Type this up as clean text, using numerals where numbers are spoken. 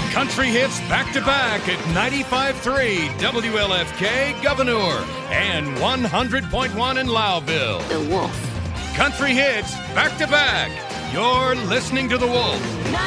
Country hits back-to-back at 95.3 WLFK Governor and 100.1 in Lowville. The Wolf. Country hits back-to-back. You're listening to The Wolf.